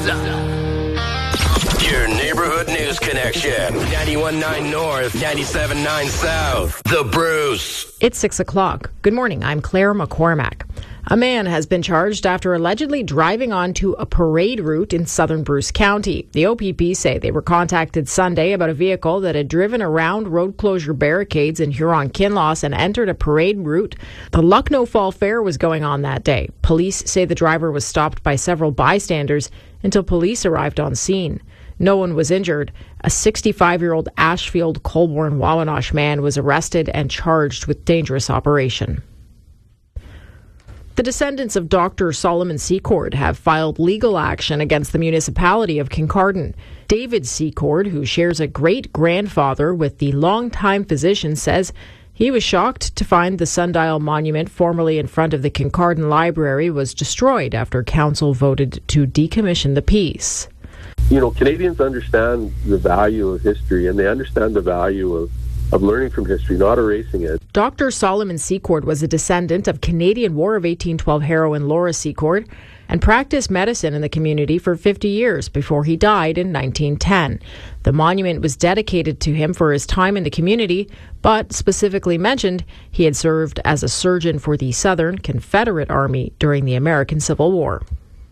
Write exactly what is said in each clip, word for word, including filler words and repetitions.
Your neighborhood news connection. ninety-one point nine North, ninety-seven point nine South. The Bruce. It's six o'clock. Good morning. I'm Claire McCormack. A man has been charged after allegedly driving onto a parade route in southern Bruce County. The O P P say they were contacted Sunday about a vehicle that had driven around road closure barricades in Huron-Kinloss and entered a parade route. The Lucknow Fall Fair was going on that day. Police say the driver was stopped by several bystanders until police arrived on scene. No one was injured. A sixty-five-year-old Ashfield Colborne Wawanosh man was arrested and charged with dangerous operation. The descendants of Doctor Solomon Secord have filed legal action against the municipality of Kincardine. David Secord, who shares a great-grandfather with the longtime physician, says he was shocked to find the sundial monument formerly in front of the Kincardine Library was destroyed after council voted to decommission the piece. You know, Canadians understand the value of history, and they understand the value of of learning from history, not erasing it. Doctor Solomon Secord was a descendant of Canadian War of eighteen twelve heroine Laura Secord and practiced medicine in the community for fifty years before he died in nineteen ten. The monument was dedicated to him for his time in the community, but specifically mentioned he had served as a surgeon for the Southern Confederate Army during the American Civil War.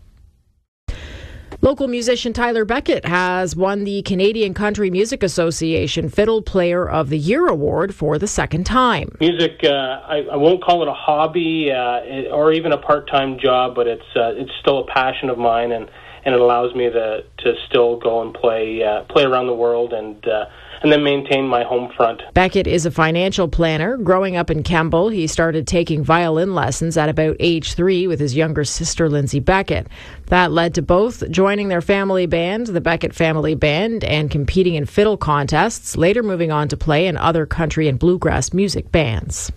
Local musician Tyler Beckett has won the Canadian Country Music Association Fiddle Player of the Year Award for the second time. Music, uh, I, I won't call it a hobby uh, or even a part-time job, but it's uh, it's still a passion of mine, and, and it allows me to to still go and play uh, play around the world and uh, and then maintain my home front. Beckett is a financial planner. Growing up in Kemble, he started taking violin lessons at about age three with his younger sister, Lindsay Beckett. That led to both joining their family band, the Beckett Family Band, and competing in fiddle contests, later moving on to play in other country and bluegrass music bands.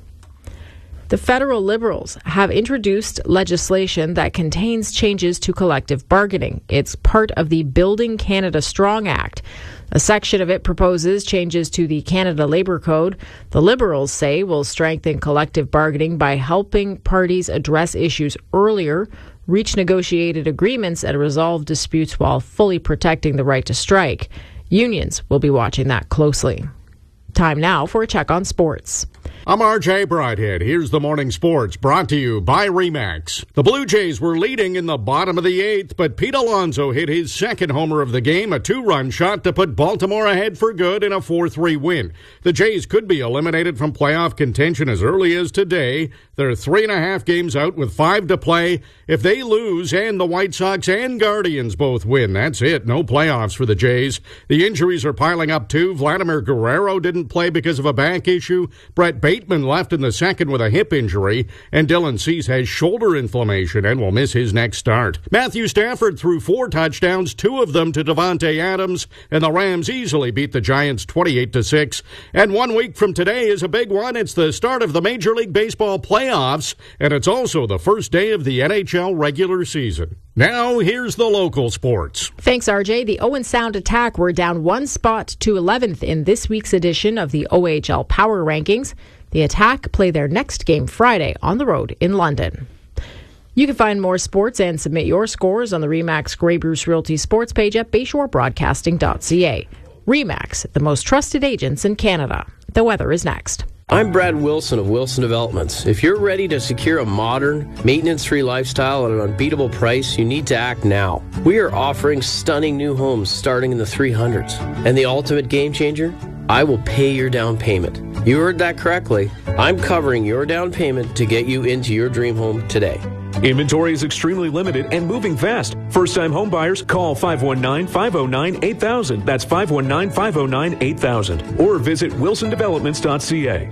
The federal Liberals have introduced legislation that contains changes to collective bargaining. It's part of the Building Canada Strong Act. A section of it proposes changes to the Canada Labour Code. The Liberals say will strengthen collective bargaining by helping parties address issues earlier, reach negotiated agreements, and resolve disputes while fully protecting the right to strike. Unions will be watching that closely. Time now for a check on sports. I'm R J Brighthead. Here's the morning sports brought to you by Remax. The Blue Jays were leading in the bottom of the eighth, but Pete Alonso hit his second homer of the game, a two-run shot to put Baltimore ahead for good in a four three win. The Jays could be eliminated from playoff contention as early as today. They're three and a half games out with five to play. If they lose and the White Sox and Guardians both win, that's it. No playoffs for the Jays. The injuries are piling up too. Vladimir Guerrero didn't play because of a back issue. Brett Bateman left in the second with a hip injury, and Dylan Cease has shoulder inflammation and will miss his next start. Matthew Stafford threw four touchdowns, two of them to Davante Adams, and the Rams easily beat the Giants twenty-eight to six. And one week from today is a big one. It's the start of the Major League Baseball playoffs, and it's also the first day of the N H L regular season. Now, here's the local sports. Thanks, R J. The Owen Sound Attack were down one spot to eleventh in this week's edition of the O H L Power Rankings. The Attack play their next game Friday on the road in London. You can find more sports and submit your scores on the Remax Grey Bruce Realty sports page at bayshore broadcasting dot c a. Remax, the most trusted agents in Canada. The weather is next. I'm Brad Wilson of Wilson Developments. If you're ready to secure a modern, maintenance-free lifestyle at an unbeatable price, you need to act now. We are offering stunning new homes starting in the three hundreds. And the ultimate game changer? I will pay your down payment. You heard that correctly. I'm covering your down payment to get you into your dream home today. Inventory is extremely limited and moving fast. First-time home buyers, call five one nine, five oh nine, eight thousand. That's five one nine, five oh nine, eight thousand. Or visit wilson developments dot c a.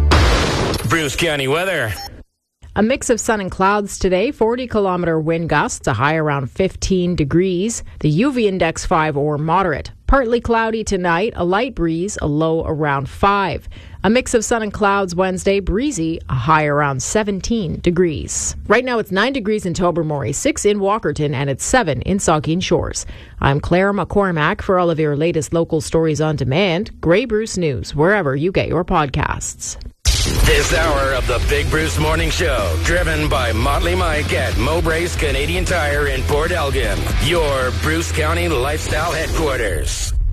Bruce County weather. A mix of sun and clouds today, forty kilometer wind gusts, a high around fifteen degrees. The U V index five or moderate. Partly cloudy tonight, a light breeze, a low around five. A mix of sun and clouds Wednesday, breezy, a high around seventeen degrees. Right now it's nine degrees in Tobermory, six in Walkerton, and it's seven in Saugeen Shores. I'm Claire McCormack. For all of your latest local stories on demand, Grey Bruce News, wherever you get your podcasts. This hour of the Big Bruce Morning Show, driven by Motley Mike at Mowbray's Canadian Tire in Port Elgin, your Bruce County lifestyle headquarters.